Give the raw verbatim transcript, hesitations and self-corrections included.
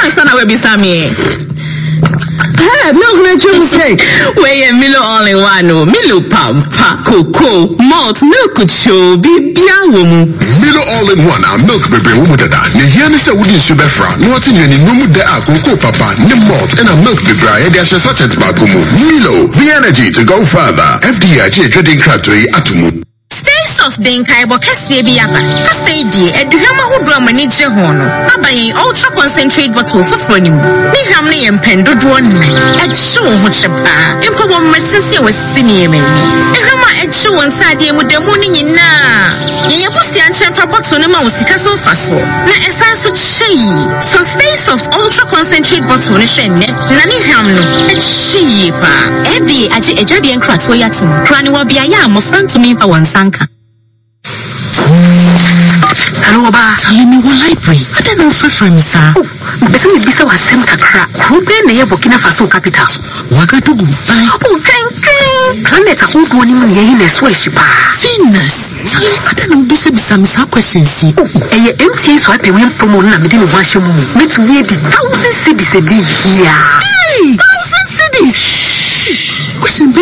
sana we bisami. Hey, milk na chum say. We Milo all in one. Milo pampa, cocoa, malt, milk show, bibia womu. Milo all in one. Our milk baby womu dada. Ni hiani se wudi subefra. Nwati nyeni numu de a cocoa papa, ni malt, and a milk baby. Yedi ashe sachet bagumu. Milo, the energy to go further. F D I J trading cratoi atumu. Stay soft den kaibo kase bi aba. Afei die eduhama hodro amani je ho no. Abayin ultra concentrate bottle foforo ni mu. Ni hwam ne yempendo do ni. Echi wo ho chepa. Empo bo mersense wasisi ni yemani. Ehwama echi wo nsade mu demu ni nyina. Yeye busia nchempa bottle no ma wo sika so faso. Na esan so chei. So stay soft ultra concentrate bottle ni hwenne. Na ni hwam no echi pa. F D A aje ejade enkratwo yatum. Krani wo bia ya amofran to me fa wonsa Hello, Oba. Tell me what library. I don't know for from sir. Oh, bese mi bisa wa sem kakra. Ruben na ye Burkina Faso capital. Wagadugu. Oh, thank you. Planet akungu ni mu ye na so ehipa. Venus. Tell me I don't know bisa bisa mi sa questions. Oh, eye M T A so ape wen promo na me de no hwahye mu. Me to we di thousand cities a day here. Hey, thousand cities. Question